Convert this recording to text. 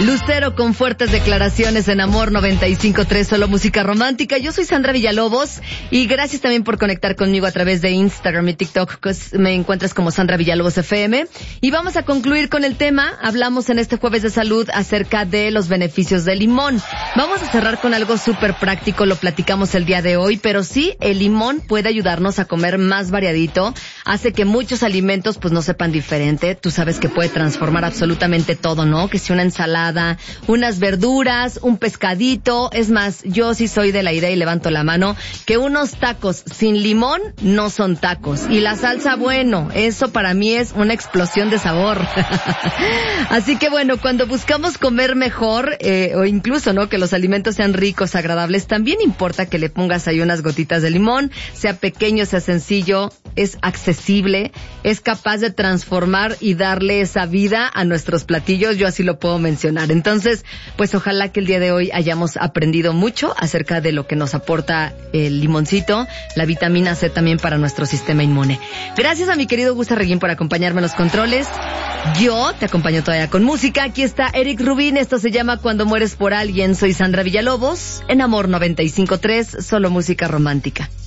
Lucero con fuertes declaraciones en Amor 95.3, solo música romántica. Yo soy Sandra Villalobos y gracias también por conectar conmigo a través de Instagram y TikTok. Me encuentras como Sandra Villalobos FM. Y vamos a concluir con el tema. Hablamos en este jueves de salud acerca de los beneficios del limón. Vamos a cerrar con algo súper práctico, lo platicamos el día de hoy, pero sí, el limón puede ayudarnos a comer más variadito. Hace que muchos alimentos pues no sepan diferente. Tú sabes que puede transformar absolutamente todo, ¿no? Que si una ensalada, unas verduras, un pescadito. Es más, yo sí soy de la idea y levanto la mano que unos tacos sin limón no son tacos. Y la salsa, bueno, eso para mí es una explosión de sabor. Así que bueno, cuando buscamos comer mejor, o incluso, ¿no? Que los alimentos sean ricos, agradables, también importa que le pongas ahí unas gotitas de limón, sea pequeño, sea sencillo, es accesible, es capaz de transformar y darle esa vida a nuestros platillos. Yo así lo puedo mencionar. Entonces, pues ojalá que el día de hoy hayamos aprendido mucho acerca de lo que nos aporta el limoncito, la vitamina C también para nuestro sistema inmune. Gracias a mi querido Gus Arreguín por acompañarme en los controles. Yo te acompaño todavía con música. Aquí está Eric Rubin. Esto se llama Cuando mueres por alguien. Soy Sandra Villalobos en Amor 95.3, solo música romántica.